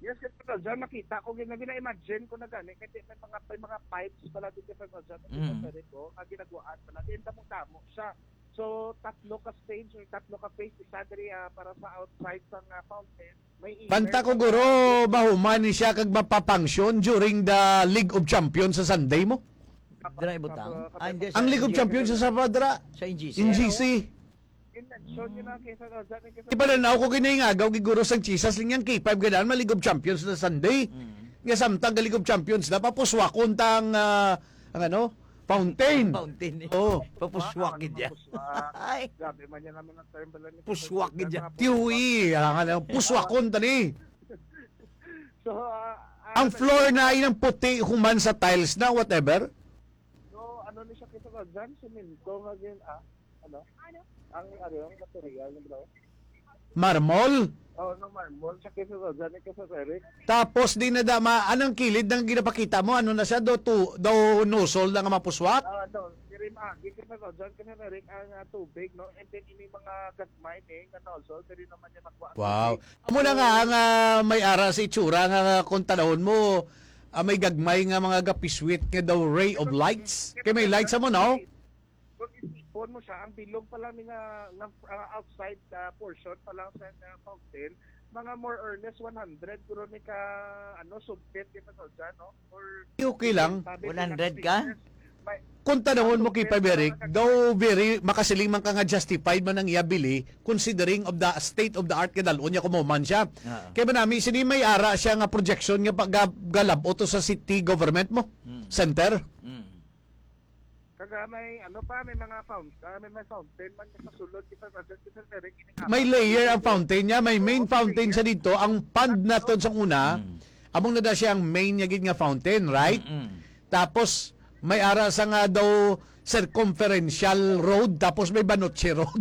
Yes, kasi dyan makita ko gina-imagine ko na gani kasi may mga pipes pala dito sa dyan ko ang ginagawa pala din damo siya. So tatlo ka stage or tatlo ka phase isa diri para sa outside sang fountain. May Banta ko guro mahuman ni siya kag mapapangsyon during the League of Champions sa Sunday mo. Dira ibutang. Hindi Ang League of Champions sa Sabadra sa NGC. in GC. Intention yun na kaysa dyan. Ibalanaw ko kinahingagaw giguro sang chisas lang yan K5 ganaan ma League of Champions na Sunday. Nga samtang League of Champions na papuswakon tang ang ano fountain. Fountain. Oh, Papuswak gid ya. Ay, Grabe man yan naman ang term pala ni. puswak gid ya. tiwi, ang puswakon tani. So, Ang floor na inang puti human sa tiles na whatever. so ano ni siya kita dyan? Siminto nga din, ano? Ang yung material, yung bro? Marmol. Ng marmol, siya kita dyan, kasi Eric. Tapos di na dama anong kilid ng ginapakita mo ano na siya do nosol na nga mapuswak. Kita dyan, kasi Eric, ang tubig, no? And then, ini mga gagmay, also, pero naman niya nakuha. Wow. Amo na nga ang may ara sa itsura nga kung tanawon mo may gagmay nga mga gapiswit nga daw ray of lights. Kay may lights mo no? Kung isipon mo siya, ang bilog pa lang nga outside portion pa lang sa fountain, mga more or less 100 kuro ni ka subpit kita dyan, no? Or Okay lang. 100 ka? Kung tanawon mo kay Paberic, daw very makasiling man ka nga justified man ang iabili considering of the state of the art kadalon niya kumuman siya. Kaya ba namin sini may ara siya nga projection nga paggalab to sa city government mo center. Kaga may may mga fountain man sa sulod kita Eric. May layer ang fountain niya, may main fountain siya dito. Ang pond na to sa una, among nada siya ang main niya gid nga fountain, right? Tapos may ara sa nga daw circumferential road tapos may Banoche road.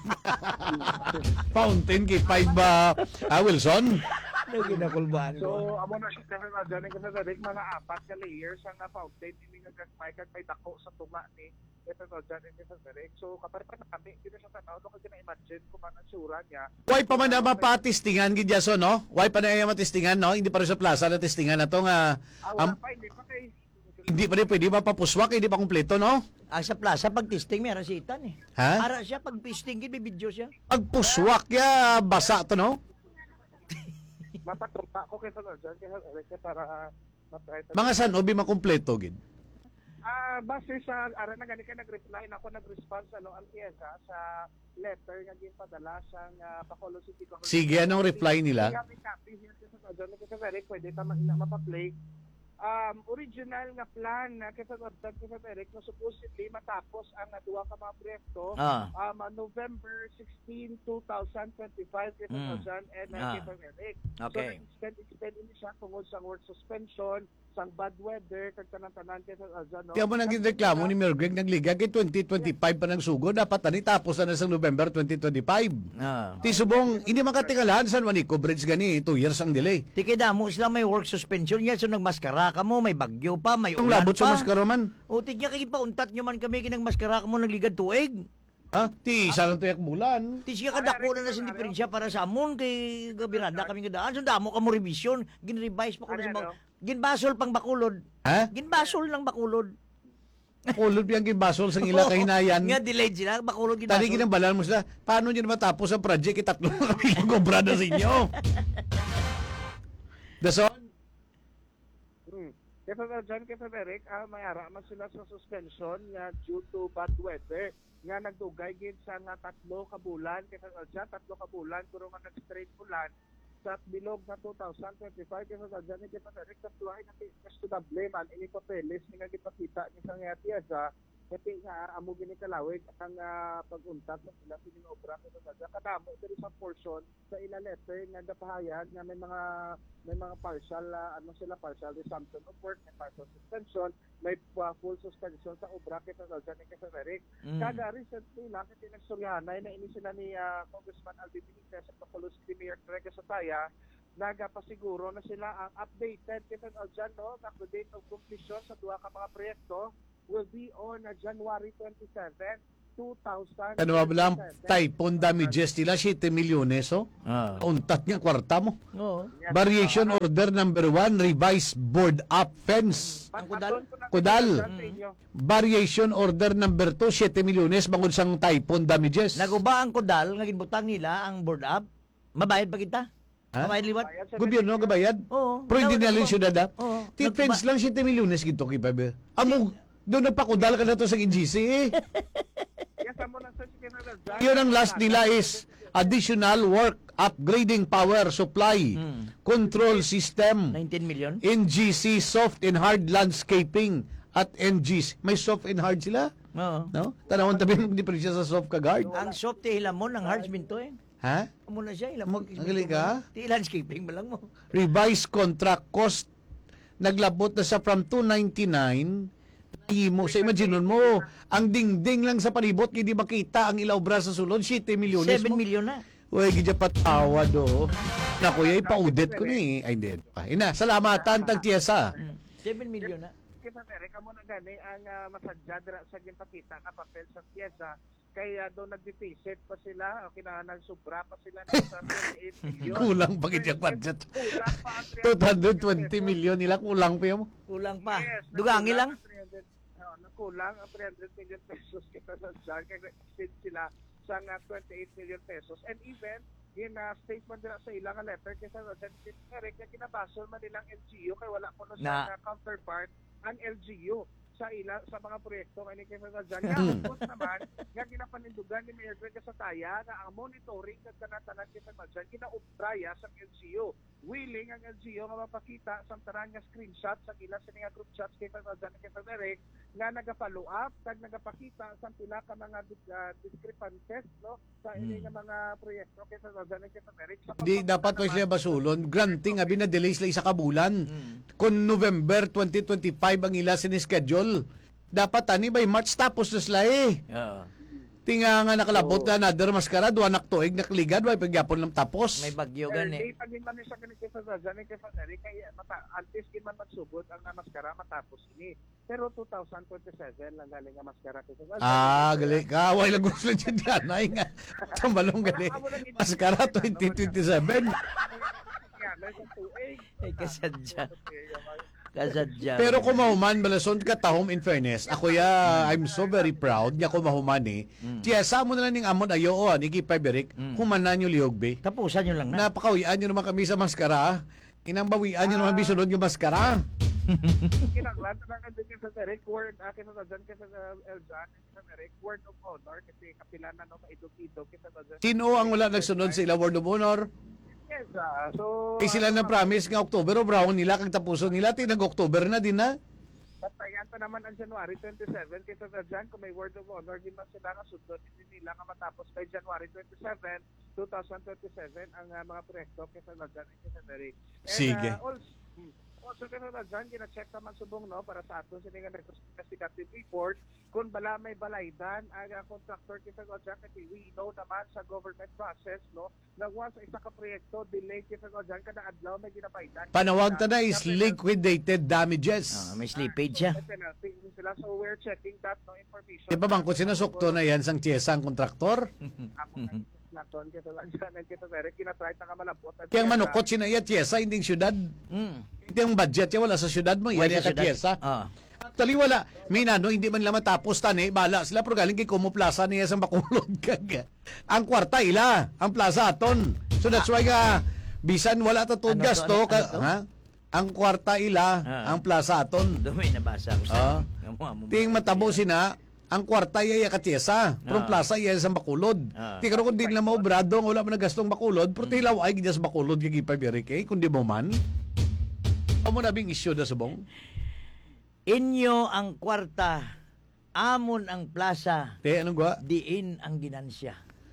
Fountain kay 5 Wilson. Ano ginakulbaan ko? So, amo na siya kasi na dyan kasi Eric, mga apat ka layers ang fountain hindi nga gagmay kag may dako sa tunga ni ito dyan kasi Eric. So, kapag pa na kami, hindi na siya tanaw doon kasi na-imagine kung man ang sura niya. Why pa man na mapatistingan gid yaso no? Why pa na iya matistingan no? Hindi pa rin sa plaza na tistingan na to nga Wala pa, hindi pa kay hindi pa rin pwede mapapuswak, hindi pa kumpleto no? Ang sa plaza pag testing meron si Itan eh. Ha? Ara siya pag testing gid may video siya. Pagpuswak ya basa to no? mapatumpa ko kaysa dyan kasi para matry. Mga san obi makumpleto gid. Base sa ara na gani ka nag-reply na ako nag-response ang piyesa sa letter nga ginpadala sa Bacolod City Government. Sige, anong reply nila? Copy here sa dyan kasi very pwede ta mapa-play. Original nga plan na kasi Eric na supposedly matapos ang duwa ka mga proyekto November 16, 2025 kasi dyan and Eric. Okay. So extend ini siya tungod sa work suspension, sang bad weather, kag tanan-tanan kasi dyan. Kaya mo nang reklamo ni Mayor Greg nagliga kay 2025 pa nang sugo dapat ani tapos na sa November 2025. Ti subong hindi makatingalahan San Juanico Bridge gani 2 years ang delay. Tiki damo sila may work suspension yan so nagmaskara ka mo, may bagyo pa, may Ang ulan labot sa pa. maskara man. O tigya kay pauntat nyo man kami kinang maskara ka mo nagligad tuig. Ti isa lang tuyak bulan. Ti siya kadako na sa diferensya para sa amon kay gabirada kami kadaan so damo ka mo revision, gin-revise pa ko na sa mga ginbasol pang Bacolod. Ha? Ginbasol ng Bacolod. Kulod biyang gibasol sa ila kahinayan. Nga delayed sila, Bacolod Tadi ginbasol. ginambalan mo sila. Paano nyo na matapos ang project? Itatlo na kami kubrada sa inyo. Dason? Kasi dyan kasi Eric, may araman sila sa suspension nga due to bad weather nga nagdugay gid sa nga 3 ka bulan kasi dyan 3 ka bulan pero nga nag-straight bulan sa bilog na 2025 kasi dyan ni kita Eric katluhay na estudable man ini papeles nga gipakita ni sa nga piyesa kasi nga amo gini kalawig ang pag-untat ng sila sinobra kasi dyan kadamo diri sa portion sa ila letter nga gapahayag nga may mga partial sila partial resumption of work, may partial suspension, may full suspension sa obra kita dyan ni kasi Eric. Kada recently lang kasi nagstoryahanay na ini sila ni Congressman Alvin Benitez sa Bacolod City Mayor Greg Sotaya nagapasiguro na sila ang updated kita dyan no, the date of completion sa duha ka mga proyekto will be on January 27. 2,000. Ano ba lang, typhoon damages nila, 7 milyones, oh. Untat nga, kwarta mo. Oo. Variation order number 1, revised board up fence. Ang kudal? Kudal. Variation order number 2, 7 milyones, bangod sang typhoon damages. Naguba ang kudal, nga ginbutang nila ang board up. Mabayad pa kita? Ha? Mabayad liwat? Gobyerno, gabayad? Oo. Pero hindi nila yung syudad, ha? Oo. Defense lang, 7 milyones gito, kipabe. Amo, doon nagpakudal ka na to sa NGC, eh. Yun ang last nila is additional work, upgrading power supply, control system, 19 million? NGC soft and hard landscaping at NGC. May soft and hard sila? Oo. No? Tanawon tabi mo diferensya sa soft kag hard. Ang soft ti hilamon, ang hard minto eh. Ha? Amo na siya, hilamon. Ang galing ka? Ti landscaping ba lang mo? Revised contract cost naglabot na sa from 299 mo sa imagine mo ang dingding lang sa palibot hindi makita ang ilaw bra sa sulod 7 milyones 7 mo. million na. Uy, gidya patawa do. Naku, yay pa-audit ko ni. Ay, hindi. Ina, salamatan tag tiyesa. 7 million na. Kita Eric, amo na gani ang masadya dira sa ginpakita nga papel sa pyesa kaya doon nag-deficit pa sila o kinahanglan sobra pa sila sa 28 million. Kulang pa yung budget. Kulang pa ang 220 million nila kulang pa yun. Kulang pa. Yes, Dugangi lang. Nakulang ang 300 million pesos kita sa dyan kaya nag-exceed sila sa 28 million pesos and even in statement nila sa ilang letter kaya sa Eric na kinabasol man nilang LGU kaya wala ko na sa counterpart ang LGU sa sa mga proyekto nga ni Kevin Dyan. Nga, of naman, nga ginapanindugan ni Mayor Greg Kasataya na ang monitoring ng kanatanan Kevin Dyan, ginaubtraya sa LGU. Willing ang LGU nga mapakita sa tanan nga screenshot sa ilang sa mga group chats Kevin Dyan at Kevin Eric nga nagpa-follow up, kag nagapakita sa pila ka mga discrepancies no, sa ilang mga proyekto Kevin Dyan at Kevin Eric. Di dapat pa siya basulon. Granting, abi na delay sila isa kabulan. Kung November 2025 ang ila sinischedule, dapat ani by March tapos na sila eh. Oo. Tinga nga nakalabot na another maskara, duwa naktuig nakligad, way pagyapon lang tapos. May bagyo gan eh. Pagin man siya ganito sa Dyan kay Faneri kaya antes kin man magsugod ang maskara matapos ini. Pero 2027 lang galing ang maskara kay Dyan. Gali ka. Way lang gusto dyan yan. Ay nga. Tamalong gali. Maskara 2027. Ay, kasadya. Kasadya. Pero kung mahuman, balason ka tahom in fairness, ako ya, I'm so very proud, niya kung mahuman eh. Tiya, sa mo na lang ng amon ayo, Niki Peberick, humanan nyo lihogbe. Tapusan nyo lang na. Napakawian nyo naman kami sa maskara. Inambawian nyo naman bisunod yung maskara. Kinanglan na nga din sa Eric word akin na dyan kasi sa Eljan sa Eric word of honor kasi kapilanan no maidog-idog kita dyan. Sino ang wala nagsunod sa ila word of honor? Yes, so Sila na promise nga October o brown nila kag tapuson nila tinag October na din na. Patayan pa naman ang January 27 kita dyan kung may word of honor di man sila nga sundot hindi nila nga matapos kay January 27 2027 ang mga proyekto kita dyan kita Eric. Sige. Also kaya na dyan, gina-check naman subong no, para sa ato sila nga investigative report kung bala may balaydan ang contractor kita dyan kasi we know naman sa government process no, na once isa ka proyekto delay kita dyan kada adlaw may ginapaidan. Panawag ta na is liquidated damages. May slippage siya. Sila, so we're checking that no information. Di ba bang kung sinasukto na yan sang tiyesa ang kontraktor? Naton kita lang dyan kita Eric kinatry na ka malabot. Kaya manukot sinaya tiyesa hindi syudad. Hindi ang budget niya wala sa syudad mo. Yan yung tiyesa. Actually wala. Minano hindi man lang matapos tani. Bala sila pero galing kay Como Plaza niya sa Bacolod kag. Ang kwarta ila. Ang plaza aton. So that's why nga bisan wala ta to gasto ha? Ang kwarta ila. Ang plaza aton. Dumi nabasa ko sa. Ting matabo sina ang kwarta iya katiyesa. Pero plaza iya sa Bacolod. Tingaro kung di na maubrado, wala man nagastong Bacolod, pero tilaw ay gidya sa Bacolod kay Paberic eh, kundi mo man. Amo na bing issue da subong. Inyo ang kwarta, amon ang plaza, Anong gwa? diin ang ginansya.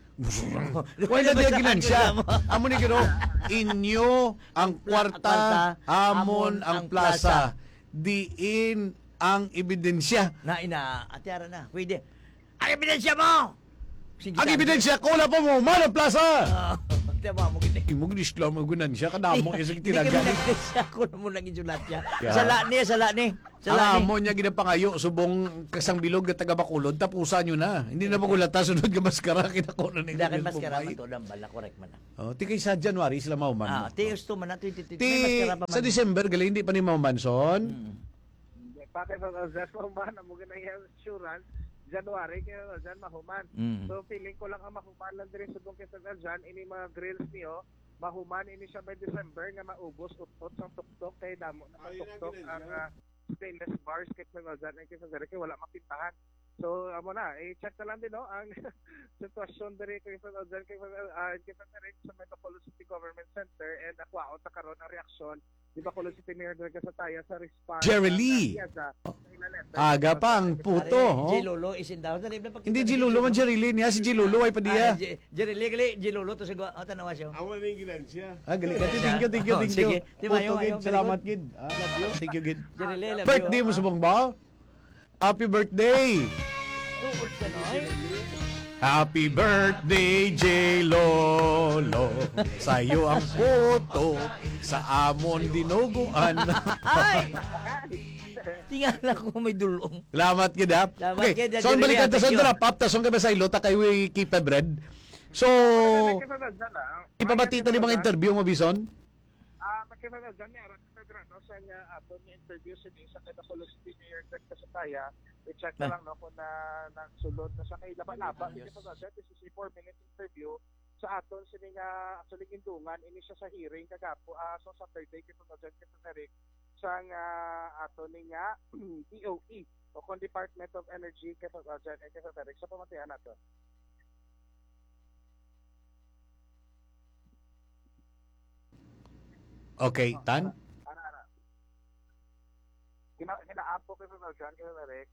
Wala na ginansya. Amo ni gino, inyo ang kwarta, amon ang plaza, diin ang ebidensya. Atiara na. Pwede. Ang ebidensya mo! Ang ebidensya ko, wala pa mo, man ang plaza! tama mo gini. Imong disclose mo gunan siya kanamo isang Hindi kami tinagali. nag-test ako na mo nang isulat niya. Yeah. Sala ni. Amo niya ginapangayo subong kasang bilog na taga Bacolod tapusan nyo na. Hindi na magulata sunod ka maskara kinako na Hindi kan maskara man to dang bala correct man. Oh, ti kay sa January sila mauman. Ti gusto man na 2023 Ti sa December gali hindi pa ni mauman son. Bakit sa Zes mahuman, amo ganang yung insurance, January, kaya dyan mahuman. So, feeling ko lang ang mahuman lang din sa doon kesa dyan, ini mga grills niyo, mahuman, ini siya by December, nga maubos, utot sa tuktok, kay damo na tuktok ang stainless bars, kaya dyan, ay kesa dyan, kaya wala mapintahan. So, amo na, i-check na lang din, no, ang sitwasyon din kay sa dyan, kaya sa Metapolo City Government Center, and ako ta karon ang reaksyon, di ba Colon City Mayor doon sa taya sa response. Jerry Lee. Aga pa ang puto. Gilolo is in down. Hindi Gilolo man Jerry Lee niya. Si Gilolo ay pa diya. Jerry Lee, gali Gilolo to sa tanawa siya. Awan na yung ginansya. Gali. Thank you. Sige. Puto, Gid. Salamat, Gid. Love you. Thank you, Gid. Jerry Lee, love you. Birthday mo subong ba? Happy birthday. Happy birthday, J. Lolo. Sa'yo ang puto sa amon dinuguan. Ay! Tingala ko may dulong. Salamat, Gid, ha? Salamat, Okay, Gid. so balikan ta sa Thank you. drop up, ta kami sa ilo, ta kay we keep a bread. So, ipabati ta ni mga interview mo, Bison? Makikita dyan niya, no, sa niya, ato ni interview sa kay Bacolod City Mayor sa taya, i-check na lang, no, kung nagsulod na siya kay Laba-Laba. Makikita dyan, this is a 4-minute interview sa aton sila nga actually gindungan ini siya sa hearing kagapo so Saturday kita dyan kita tarik sa aton ni nga DOE o kon Department of Energy kita dyan kita tarik sa pamatihan nato. Okay, Tan? Kinaapo kita dyan kita tarik.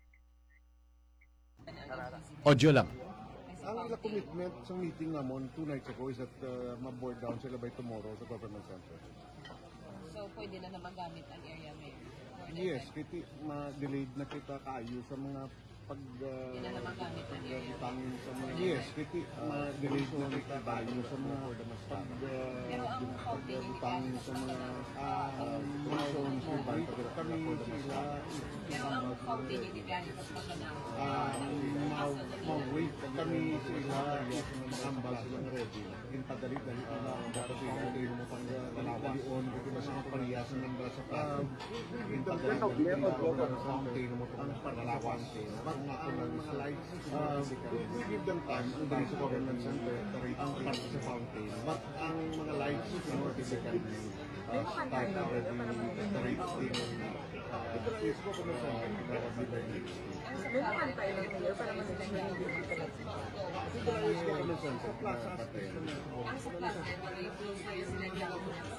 Audio lang. Ang ila commitment sa meeting namon 2 nights ago is that ma-board down sila by tomorrow sa government center. So, pwede na magamit ang area mayor? Yes, kiti ma-delayed na kita kaayo sa mga pag Hindi na magamit ang area pagtangin sa mga yes, kiti ma-delayed na kita kaayo sa mga pag Pero ang fountain pagtangin sa mga zones ko ba kami sila Pero ang fountain hindi gani mas maganaw. ma-wait kami sila ambal sila ready inpadali dali na dapat sila dali mo pang dalion kasi mas mga pariyasan ng sa plaza inpadali sa fountain mo pang pangalawan ang mga lights we give them time ang dali sa government center ang part sa fountain but ang mga lights basically start already the rating ito na is government center probably by next week. May mga tayo ng mayor para mas-sure hindi dito lang. Ang sa plaza Ang sa plaza, mag-i-close na yun sila dyan.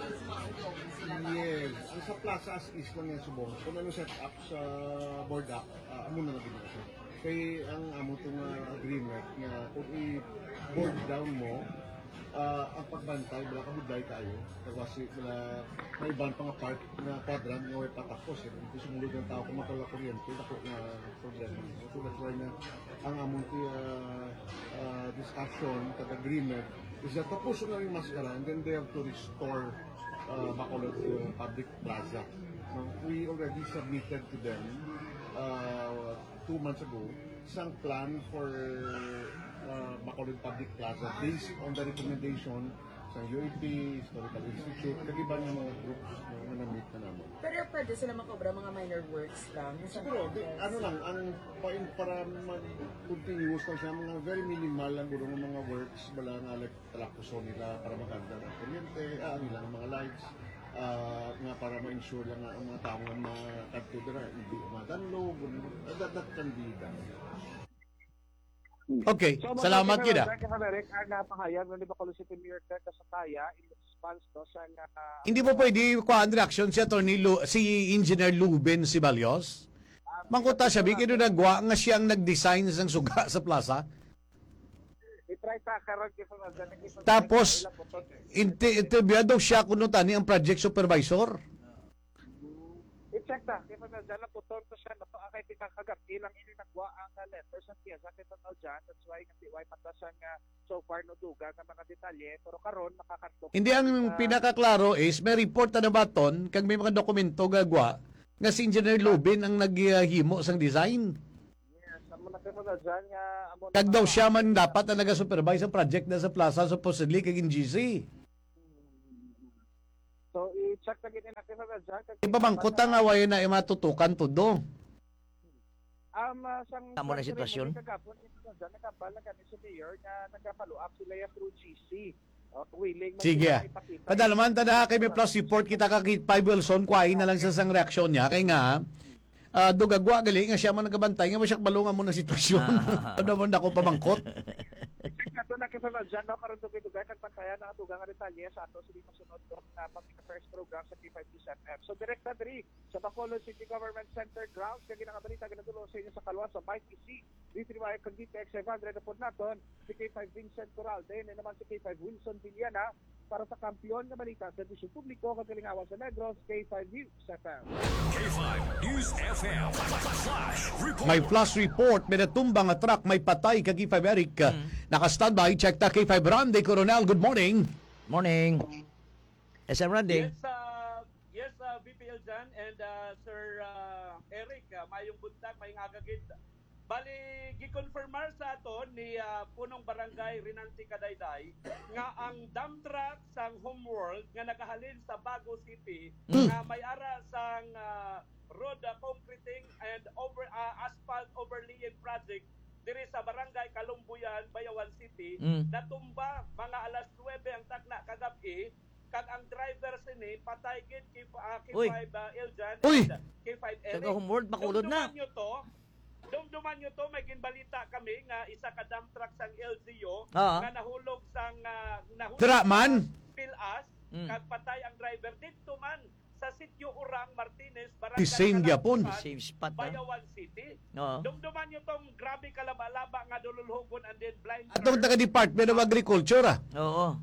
yes, ang sa plaza as is lang yan subong. Kung ano set up sa board up, amo na naging kasi. Kaya ang amo itong agreement na kung i-board down mo, ang pagbantay, wala kabudlay tayo. Kasi wala may iban pa nga part na quadrant nga may patakos. Kung sumulod ng tao kung makala kuryente, ako na problema. So that's why na ang among discussion, agreement, is that tapos na rin maskara and then they have to restore Bacolod Public Plaza. We already submitted to them 2 months ago isang plan for Bacolod Public Plaza based on the recommendation sa UAP, Historical Institute, kagiban ng mga groups na na-meet na naman. Pero pwede sila makobra mga minor works lang? Siguro, ano lang, ang point para mag-continuous lang siya, mga very minimal lang guro ng mga works, wala nga like talakuso nila para maganda ng kuryente, nilang mga lights, nga para ma-ensure lang ang mga tao na makadtudera, hindi madanlog, that can be done. Okay, salamat Gid. Ang napahayag ng Bacolod City Mayor sa taya in response to sa Hindi mo pwede kuhaan reaction si Attorney si Engineer Luben Sibalios? Mangkuta siya, bigyan doon nagwa nga siya ang nag-design ng suga sa plaza. i-try ta karon Tapos, interview daw siya kuno tani ang project supervisor. I-check na. Kaya pa dyan na puton to siya. Nato ang kay tikakagat. Ilang ini nagwa ang letter sa tiya. Sa kita na dyan. That's why nga why patasan nga so far no duga nga mga detalye. Pero karon makakatlok. Hindi, ang pinakaklaro is may report na baton kag may mga dokumento gagwa nga si Engineer Lubin ang naghimo sang design. Yes. Amo na kayo na dyan nga. Kag daw siya man dapat na naga-supervise ang project na sa plaza supposedly kag GC. So, i-check na gini natin na dyan. Ibabangkot ang away na matutukan todo. Tamo na sitwasyon. Kagapon, dyan nakabal na ganit si Mayor na nagka-follow up sila ya through GC. Willing Sige. Padalaman tada kay may plus report kita ka kay Pai Wilson kuhain na lang sa sang reaksyon niya kay nga dugagwa gali nga siya man nagabantay nga masyak balungan mo na sitwasyon. Ano mo nako pamangkot. Ito na kita na dyan, no? Karoon dugay kag pantayan na atugang nga detalye sa ato sa masunod na public affairs program sa P5PSFF. So, direct na diri sa Bacolod City Government Center grounds kaya ginakabalita ginadulo sa inyo sa kalwa sa Mike PC. D3Y kag DTX 500 na po naton si K5 Vincent Corralde na naman si K5 Wilson Villana para sa kampiyon nga balita sa Servisyo Publiko kag Kalingawan sa Negros K5 News FM. K5 News FM. Flash report. May flash report may natumbang nga truck may patay kag K5 Eric. Naka-standby check ta K5 Randy Coronel. Good morning. Morning. SM Randy. Yes, VPL Jan and Sir Eric, mayong buntag, mayong agagid. Bali, gikonfirmar sa aton ni punong barangay Rinanti Kadayday nga ang dump truck sang Homeworld nga nagahalin sa Bago City nga may ara sang road concreting and asphalt overlaying project diri sa barangay Kalumbuyan, Bayawan City, natumba mga alas 9 ang tagna kagabi kag ang driver sini patay gid K5 Eljan and K5 Eric. Taga Homeworld makulod na. Dumduman nyo to, may ginbalita kami nga isa ka dump truck sang LGU Ah. nga nahulog sang Tira man. Pilas kag patay ang driver dito man sa sitio Urang Martinez, The same gyapon. Same spot na. Bayawan City. Oo. Dumduman nyo tong grabe kalaba-laba nga dululhugon and then blind. Atong taga Department of Agriculture Oo.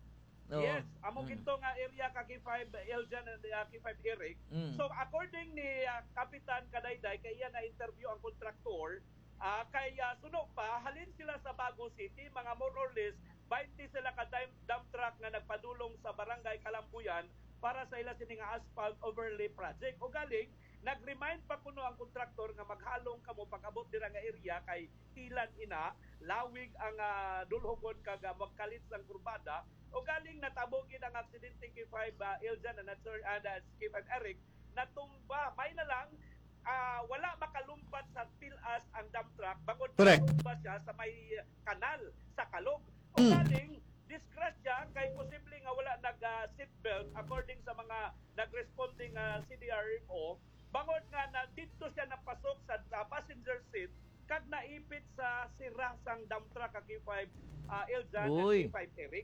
Yes, amo ginto nga area ka K5 Eljan and K5 Eric. So according ni Kapitan Kadayday kay iya na interview ang kontraktor, kay suno pa halin sila sa Bago City, mga more or less 20 sila ka dump truck nga nagpadulong sa barangay Kalambuyan para sa ila sining asphalt overlay project. O galing nag-remind pa kuno ang kontraktor nga maghalong kamo pag-abot dira nga area kay hilan ina lawig ang dulhogon kag magkalit sang kurbada. O galing natabogin ang aksidente K5 Eljan and K5 Eric natumba may na lang wala makalumpat sa Pilas ang dump truck bangod tumba siya sa may kanal sa Kalog. O galing disgrasya kay posible nga wala nag seatbelt according sa mga nagresponding CDRMO bangod nga na dito siya napasok sa passenger seat kag naipit sa sira sang dump truck K5 Eljan and K5 Eric.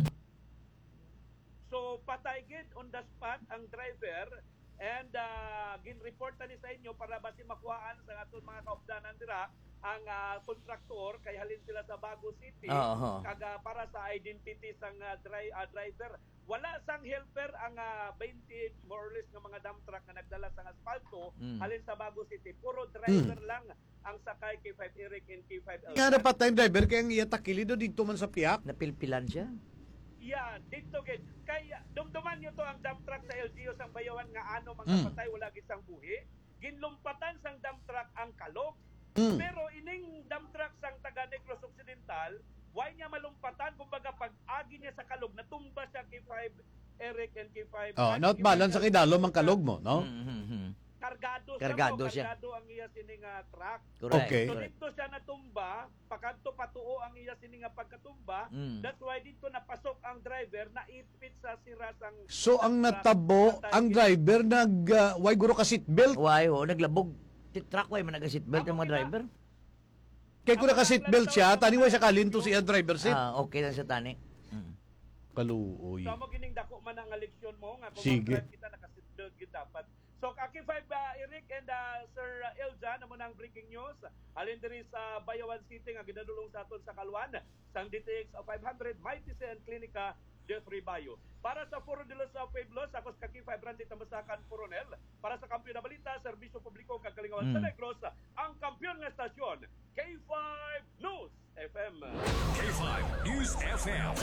So patay gid on the spot ang driver and gin-report ni sa inyo para basi makuhaan sa aton mga kaupdanan dira ang kontraktor kay halin sila sa Bago City kag para sa identity sang driver. Wala sang helper ang 20 more or less nga mga dump truck nga nagdala sang asfalto halin sa Bago City. Puro driver lang ang sakay K5 Eric and K5 Eljan. Nga dapat tayong driver kaya ang iya takilido dito man sa piyak. Napilpilan siya. Yeah, dito gid. Kaya dumduman nyo to ang dump truck sa LGU sang Bayawan nga ano mga patay wala gid sang buhi. Ginlumpatan sang dump truck ang Kalog. Pero ining dump truck sang taga Negros Occidental, why niya malumpatan kumbaga pag agi niya sa Kalog natumba siya K5 Eric and K5. Not balance sa kidalo mang Kalog mo, no? Kargado siya. Kargado ang iya sining truck. Correct. Okay. So dito siya natumba, pakadto patuo ang iya sining pagkatumba. That's why dito napasok ang driver na ipit sa sira sang. So ang natabo ang driver why guro ka seatbelt? Why naglabog. Truck why man nag-seatbelt ang mga driver? Kay kung naka seatbelt siya, tani why sa kalinto siya driver seat. Okay lang sa tani. Kaluoy. So mo gining dako man ang leksyon mo nga kung Sige. kita naka-seatbelt gid dapat. So K5 Eric and Sir Eljan amo nang breaking news. Alin diri sa Bayawan City nga ginadulong sa aton sa Kalwan sang DTX 500 Mighty and Clinica Jeffrey Bayo. Para sa Foro de los Pueblos, ako sa Kaki 5 Randy Tamasakan Coronel. Para sa Kampiyon na Balita, Serbisyo Publiko Kagalingawan sa Negros, ang kampiyon ng estasyon, K5 News FM. K5 News FM.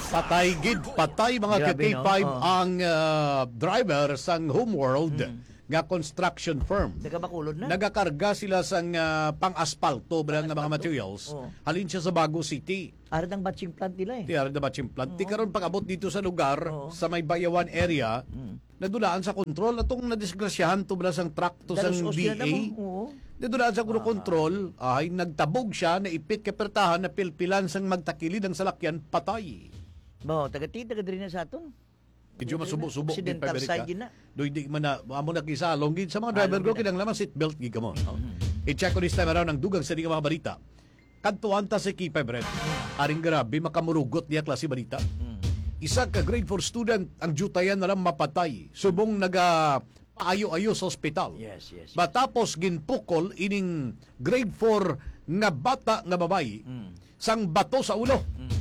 Patay mga Grabe, ka-K5 no? ang driver sang Homeworld nga construction firm. Nagabakulod na. Nagakarga sila sang pang-aspalto nga mga materials. Oo. Halin siya sa Bago City. Arat ang batching plant nila eh. Tiyara na batching plant. Di karon pag-abot dito sa lugar, sa may Bayawan area, nadulaan sa kontrol. Atong nadisgrasyahan to sang truck to sang Dalos Ostia na DA. mo. Oo. Nadulaan sa kontrol, ay nagtabog siya, naipit kapertahan, na pilpilan sang magtakilid ang salakyan, patay. Bo, taga-ti, taga-diri na sa aton. Medyo masubo-subo din pa Occidental side Amerika. yun na. Do hindi man na amo na kisalong gid sa mga driver ko kinang laman seatbelt gid kamo. I-check ko this time around ang dugang sa mga balita. Kadtuan ta sa K5 Red. Aring grabe makamurugot niya klase balita. Isa ka grade 4 student ang jutayan na lang mapatay. Subong naga paayo-ayo sa ospital. Yes. Matapos ginpukol ining grade 4 nga bata nga babae sang bato sa ulo.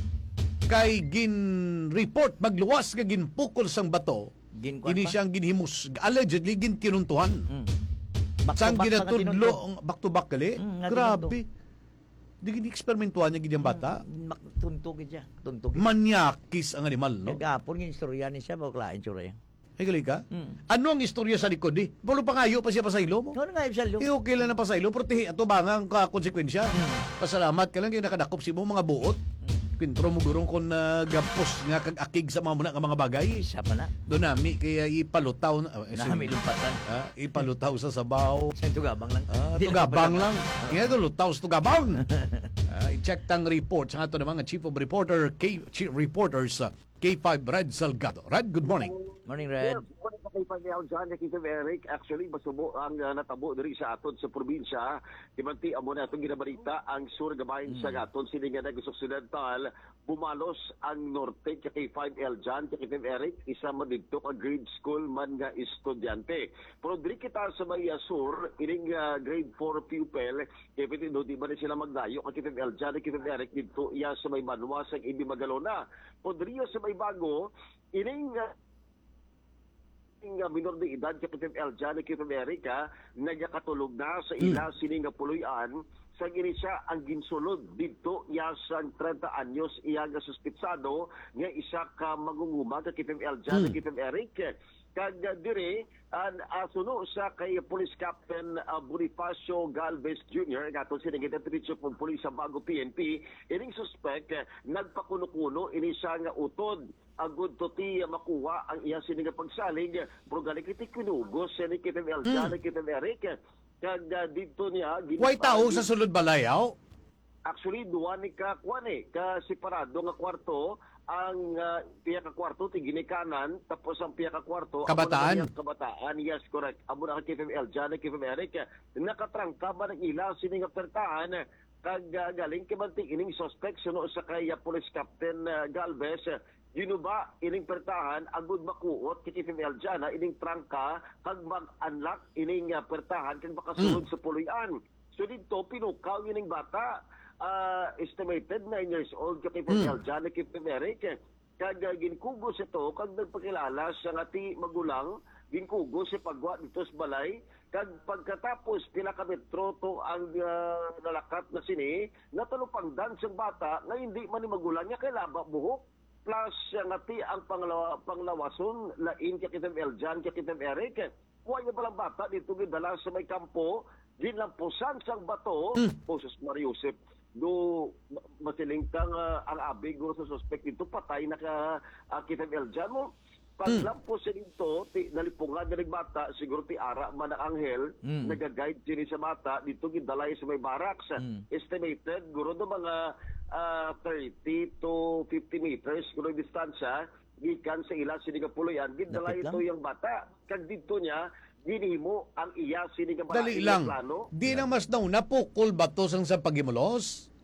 Kay gin-report magluwas nga ginpukol sang bato. Ginkuan Ini pa? siyang ginhimus allegedly ginkinuntuhan. Back to Sang back pa ginatudlo back to back kali. nga Grabe. Di gini-eksperimentuhan niya gid ang bata. Tuntugid siya. Tuntugid. Manyakis ang animal, no? Kagapon yung istorya ni siya, baklain siya. Ay, gali ka? Ano ang istorya sa likod, di? Bolo pangayo pa siya pasaylo mo? Ano nga yung salyo? Okay lang na pasaylo, pero tihi ato ba nga ang konsekwensya? Pasalamat ka lang kaya nakadakop si mo mga buot. Kwintro mo gurong kung nagapos nga kag-akig sa mga muna nga mga bagay. Isa pa na. Doon nami, kaya ipalutaw na. Nami lumpatan. Ipalutaw sa sabaw. Sa tugabang lang. Di Tugabang lang. Nga ito, lutaw sa tugabang. I-check tang report sa ato naman nga Chief of Chief Reporters K5 Red Salgado. Red, good morning. Morning, Red. Kung nakipagyaw dyan, nakita Eric, actually, masubo ang natabo diri sa aton sa probinsya. Kimanti, amo na itong ginabalita, ang sur gabahin sa aton, sininga na occidental, bumalos ang norte, kay 5L dyan, kay Eric, isa man dito ka grade school man nga estudyante. Pero diri kita sa may sur, ining grade 4 pupil, kaya no, di ba na sila magdayo, kay L dyan, kay Eric, dito iya sa may Manwas, ang Ibi Magalona. Pero diri sa may bago, ining minor de edad Captain Eljan Captain America nagakatulog na sa ila sining nga puluyan sa gini siya ang ginsulod dito iya sa 30 anyos iya nga suspitsado nga isa ka mangunguma ka Captain Eljan Captain Eric kag dire suno sa kay Police Captain Bonifacio Galvez Jr. Gato sinigit ang diretso ng pulis sa Bago PNP ining suspect nagpakuno-kuno ini siya nga utod agud to ti makuha ang iya sining pagsalig pero gali kiti kinugos ni Captain Eljan Captain Eric kag dito niya Way tao sa sulod balayaw? Actually duwa ni ka separado nga kwarto ang piya ka kwarto ti ginikanan tapos ang piya ka kwarto Kabataan? Kabataan, yes, correct. Amo na kay Eljan kay Eric nakatrangka ba ng ilaw sining pertahan kag galing kibanting ining suspect suno sa kay Police Captain Galvez ginuba ining pertahan agud makuot kay Eljan ining trangka kag mag-unlock ining pertahan kag makasulod sa puloy-an. So dito pinukaw ining bata estimated 9 years old kay Eljan kay Eric kag ginkugos ito kag nagpakilala sa ngati magulang ginkugos sa pagwa dito sa balay kag pagkatapos pila ka metro to ang nalakat na sini natulupangdan sa bata nga hindi man ni magulang niya kay laba buhok plus ngati ang panglawason lain kay Eljan kay Eric kuha niya palang bata dito gidala sa may kampo ginlampusan sang bato Moses Mariusep do masiling kang ang abig guro sa suspect dito patay na ka Captain Eljan mo paglampos sa dito nalipungan ng bata siguro ti ara man ang anghel nagaguide sini sa bata dito gidalay sa may barracks estimated guro do mga 30 to 50 meters guro distansya gikan sa ila sini nga puloyan gidalay ito yung bata kag dito niya ginihimo ang iya sini nga Dali lang. Di na mas daw napukol bato sang sa pagimulos?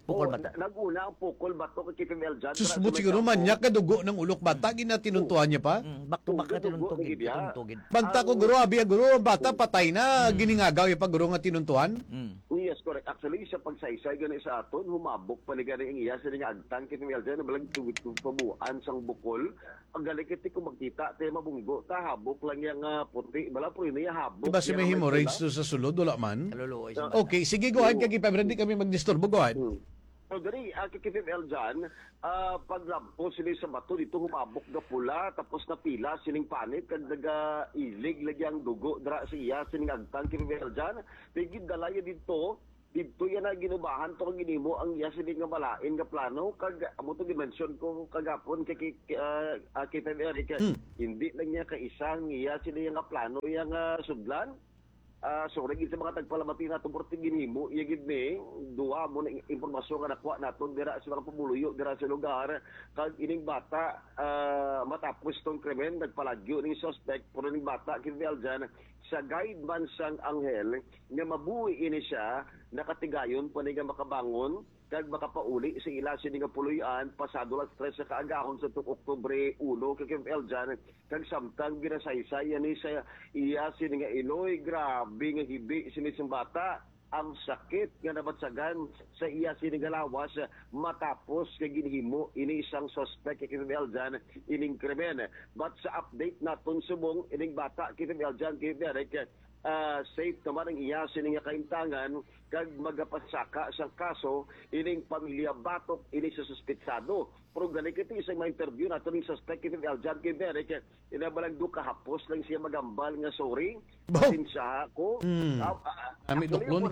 Pukol bata. Naguna ang pukol bato kay KFML dyan. Sus mo siguro manyak ka dugo ng ulok bata, ginatinuntuhan niya pa. Back to back na Dugo, tinuntugin. gid ya. Tinuntugin. Banta ko guro, abi guro, ang bata patay na, giningagaw yung pag guro nga tinuntuhan. Yes, correct. Actually, sa pagsaysay gani sa aton, humabok pa ni gani ang iya sa nga agtang KFML dyan, nabalang tuwid pabuan sang bukol. Ang galikiti ko magkita, tayo mabunggo, habok lang yung puti. Bala po yun, habok. Diba si may hemorrhage to sa sulod, wala man? Kaluluoy sa Okay, sige, go ahead, kay Pebra, hindi kami mag-disturbo, go ahead. So, gani, kay KFML dyan, paglampo sila sa bato, dito humabok na pula, tapos napila, sining panit, kag ilig, lagi ang dugo, dra siya, sining agtang KFML dyan. Tigid dalaya dito yan na ginubahan to kang ginimo ang iya sining nga malain nga plano kag amo to dimension ko kagapon kay KFML hindi lang niya kaisang iya sining nga plano yang sudlan. So lagi sa mga tagpalamati nato porti ginhimo iya gid ni duwa mo na impormasyon nga nakuha naton dira sa mga pumuluyo dira sa lugar kag ining bata matapos tong krimen nagpalagyo ning suspect pero ning bata KFML dyan sa guide man sang anghel nga mabuhi ini siya nakatigayon pa nga makabangon kag makapauli sa ila sini nga puluyan pasado lang stress sa kaagahon sa Oktubre 1 kay KFML dyan kag samtang ginasaysay ni sa iya sini nga Iloy grabe nga hibi sini sang bata ang sakit nga nabatsagan sa iya sini nga lawas matapos kay ginhimo ini isang suspect kay KFML dyan ining krimen but sa update naton subong ining bata KFML dyan kay Derek safe naman ang iya sining kaintangan kag magapasaka sa kaso ining pamilya batok ini sa suspetsado pero gani kiti isang ma-interview nato ning suspect KFML dyan kay Derek inabalang do kahapos lang siya magambal nga sorry sinsya ko Ami doklon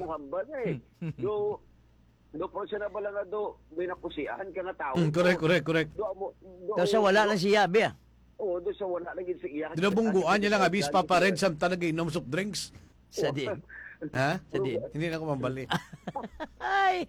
do po siya na bala nga do may nakusian ka nga tao correct Tapos sa wala lang siya, Abi. Oo, doon sa wala lagi sa iya. Dinabungguan niya lang abis pa red samtang nag-inom soft drinks. Sa din. Ha? Sa din. Hindi na ako mambali. Ay!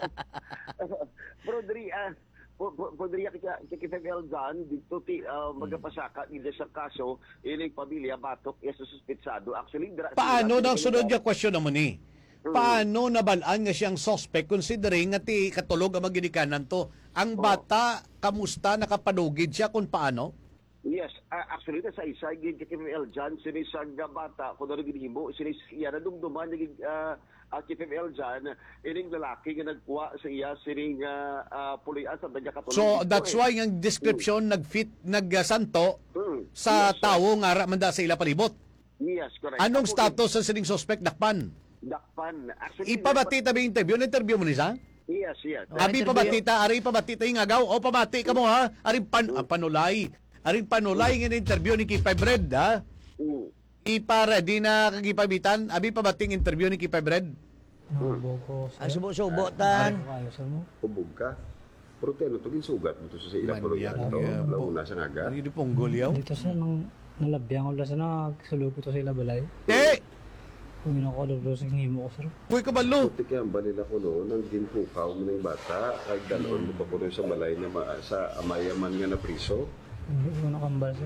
Pero diri kay KFML dyan dito magapasaka nila sa kaso ining pamilya batok iya sa suspetsado. Actually, Paano nang sunod nga question naman ni? Paano nabalaan nga siyang suspect considering nga ti katulog ang maginikanan to? Ang bata, kamusta nakapanugid siya kung paano? Yes, actually sa isa gid kay KFML dyan sinisag nga bata kung ano ginhimo sinis iya na dumduman naging KFML dyan ining lalaki nga nagkuha sa iya sining pulian sa danya katulog. So that's why ang description nagsanto sa tao nga ara man da sa ila palibot. Yes, correct. Anong status sa sining suspect dakpan? Actually, Ipabatita ba yung interview mo nisa? Yes. Abi pabatita, ari pabatita yung agaw, o pabati ka mo ha, ari panulay. Ari panulay ng interview ni Kipay Bread, ha? Ready na kagipabitan, abi pabating interview ni Kipay Bread. Ang subo-subo, tan. Hubog ka. Pero tayo, ito sugat mo ito sa ila puluyan ito. Launa sa naga. Ano yung punggol yaw? Dito sa nalabyan ko lang sa nagsulupit ko sa ila balay. Kung ginakadalo sa himo ko, sir. Uy, kabalo! Puti kaya ba nila ko noon, ang ginpukaw mo ng bata, kag dalon mo pa ko sa balay na sa amayaman nga na priso? Hindi ko nakambal, sir.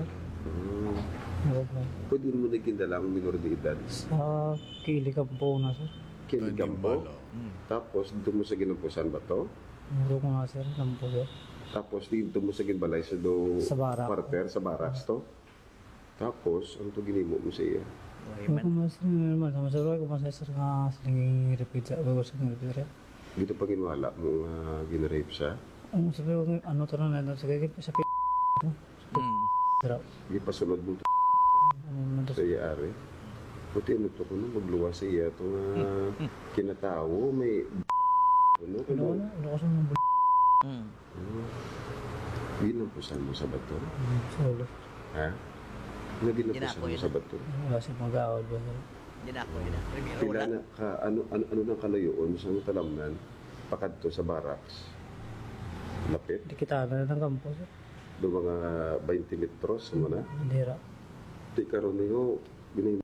Pwede mo na gindalang minor de edad? Sa Kilikampo na, sir. Kilikampo? Tapos, dito mo sa ginumpusan ba to? Muro ko nga, sir. Lampo, sir. Tapos, dito mo sa ginbalay sa Barak. Parter, sa baraks to? Tapos, ano to ginimo mo sa iya? Ako mas naman, sama sa Roy, kumasay sir nga siling repeat sa bago sa repeat. Dito pa ginwala mo ginrape siya? Ano sabi ko, ano to na sa gagawin sa Sarap. Hindi pa sunod mo sa iya ari. Puti ano to kuno magluwa sa iya itong kinatawo, may ano ko sa ginampusan mo sa bato? Solo. Ha? Naginapusan mo sa bato? Wala siya mag-aawad ba? Pila na ka, ano nang kalayoon sa talamnan pakadto sa barracks? Lapit? Di kita na ng kampo, sir. Do mga 20 metros mo na? Hindi ra. Di karon niyo binay.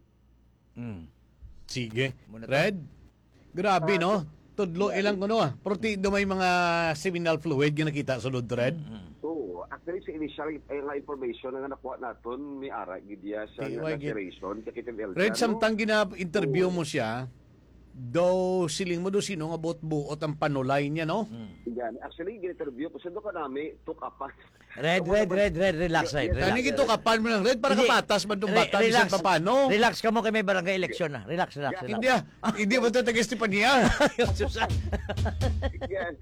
Sige. Red? Grabe, no? Tudlo ilang kuno Pero do may mga seminal fluid yung nakita sulod, Red? Actually, sa initial nga information na nakuha natin, may ara, gidya sa narration, kakitang Red, samtang gina-interview mo siya, daw siling mo do sino nga buot-buot ang panulay niya, no? Yan. Actually, gin-interview ko. Sando ka namin, tukapan. Red, relax, Red. Tani gito kapan mo ng Red para Hindi. kapatas man tong bata bisan pa paano. Relax ka mo kay may barangay election na. Relax. Hindi mo taga Estepania. Susan. Yan.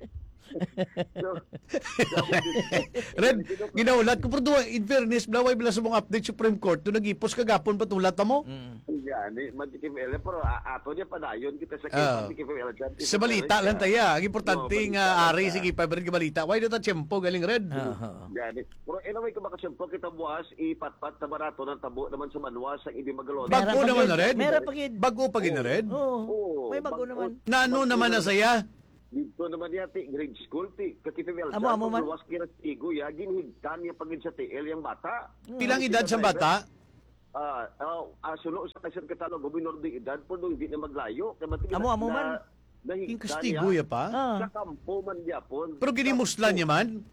Red, ginaulat ko pero in fairness, blaway bila sa mga update Supreme Court, to nagipos kagapon patulat mo. Yan, magkikimel. Pero ato niya padayon kita sa magkikimel. Sa balita lang taya. Ang importante nga ari, sige pa rin balita. Why not tiyempo galing Red? Yan. Pero anyway, kung makasiyempo kita buwas, ipatpat na barato ng tabo naman sa manwas ang hindi magalon. Bago naman na Red? Meron pa gid. Bago pa gid na Red? Oo. May bago naman. Nano naman na saya? Dito naman niya, grade school, kakipimel. Amo man. Luwas kira tigo, ya, ginhigtan niya pagin sa TL yung bata. Pilang edad sa bata? Suno sa kasir katalo, gobernador di edad, po doon hindi na maglayo. Amo man. Yung kastigo ya pa? Sa kampo man niya po. Pero ginimuslan niya man?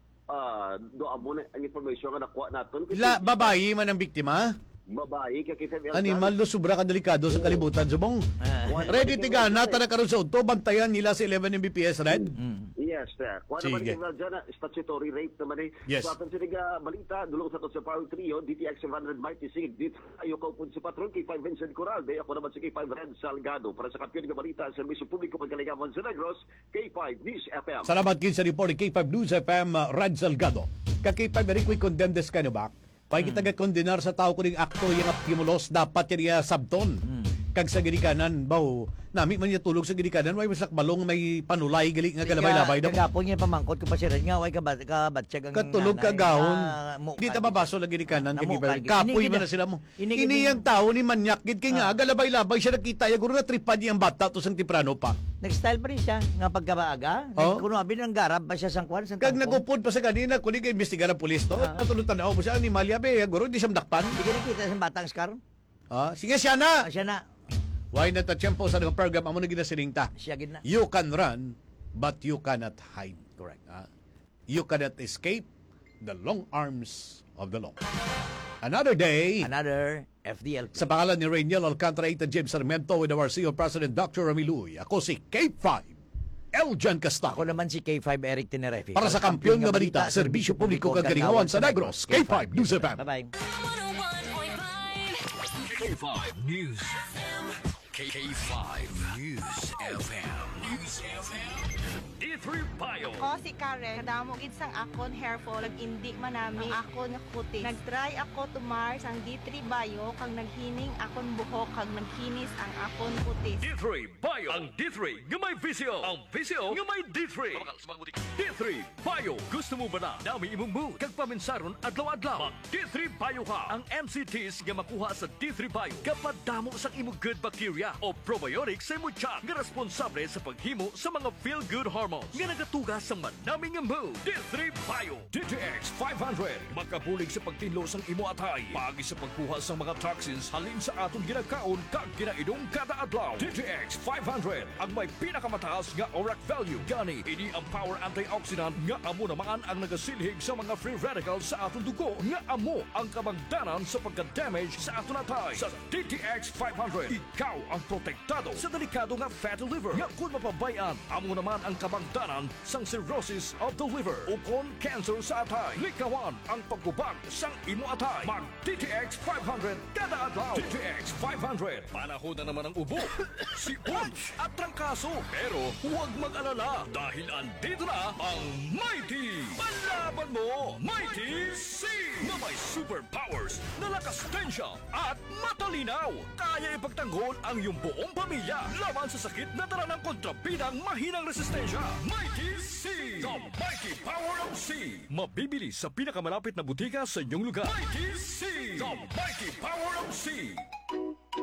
Doon mo na ang information nga nakuha natin. Babae man ang biktima? Babae, kakipimel. Animal do sobra ka delikado sa kalibutan subong. Ready tigana tara karon sa auto bantayan nila sa 11 Mbps Red. Yes, sir. Kuha naman tingnan dyan, statutory rape naman eh. Yes. So, atin siniga balita, dulong sa to sa Power Trio, DTX 700 Mighty Sig, dito tayo kaupon si Patron, K5 Vincent Coral, de ako naman si K5 Red Salgado. Para sa kampiyon ng balita, Servisyo Publiko Pagkaligawan sa Negros, K5 News FM. Salamat kin sa report ni K5 News FM Rad Salgado. Ka K5 very quick condemn this kind of act. Pay kita kondenar sa tao kuning akto yung pimulos dapat yan sabton. Kag sa ginikanan baw nami man niya tulog sa ginikanan way masak balong may panulay gali nga galabay-labay daw. Kagapon niya pamangkot ko pa siya nga way ka batsyag ang katulog kagahon. Di ta mabaso lagi ginikanan kag kapoy man na sila mo. Ini yang tao ni manyak gid kay nga galabay-labay siya nakita ya guro na tripad yang bata to sang temprano pa. Nag-style pa rin siya nga pagkabaaga. Kuno abi nang garab ba siya sang kwan sang kag nagupod pa sa kanina kunig kay investigar ang pulis to. Natulog tanaw mo siya ni Malia be guro di siya dakpan. Di kita sa batang skar. Sige siya na. Siya na. Why not tiyempo sa ng program amo na ginasilingta? Siya gid na. You can run but you cannot hide. Correct. You cannot escape the long arms of the law. Another day. Another FDLP. Sa pangalan ni Rainiel Alcantara, James Sarmiento with our CEO President Dr. Ramiluy. Ako si K5 Eljan Castag. Ako naman si K5 Eric Tenerefi. Para sa kampiyon nga balita, serbisyo publiko kagalingawan sa Negros. K5 News FM. Bye-bye. K5 News FM. K5 News FM. News FM. D3 Bio. Ako si Karen, kadamo gid sang akon hair fall, nag-indik man nami ang akon kutis. Nag-try ako tumar sang D3 Bio kang naghining akon buhok kag naghinis ang akon kutis. D3 Bio. Ang D3 nga may visyo. Ang visyo nga may D3. D3 Bio. Gusto mo ba na dami imong mood kag paminsaron adlaw-adlaw? Mag D3 Bio ka. Ang MCTs nga makuha sa D3 Bio kapag damo sa imong good bacteria o probiotics sa imong tiyan nga responsable sa paghimo sa mga feel-good hormones nga nagatugas sa manaming mood. D3 Bio. DTX 500. Makabulig sa pagtinlo sang imo atay. Pagi sa pagkuha sa mga toxins halin sa atong ginakaon kag ginaidong kada adlaw. DTX 500. Ang may pinakamataas nga ORAC value. Gani, ini ang power antioxidant nga amo naman ang nagasilhig sa mga free radicals sa atong dugo nga amo ang kabangdanan sa pagka-damage sa atong atay. Sa DTX 500, ikaw ang protektado sa delikado nga fatty liver. Nga kung mapabayan, amo naman ang kabangdanan sang cirrhosis of the liver o kon cancer sa atay. Likawan ang pagkubag sang imo atay. Mag DTX 500 kada adlaw. DTX 500. Panahon na naman ang ubo, sipon at trangkaso. Pero huwag mag-alala dahil andito na ang Mighty. Palaban mo, Mighty C! Na may superpowers na lakas tensya at matalinaw. Kaya ipagtanggol ang iyong buong pamilya laban sa sakit na dala ng kontrabidang mahinang resistensya. Mighty C! The Mighty Power of C! Mabibili sa pinakamalapit na butika sa inyong lugar. Mighty C! The Mighty Power of C!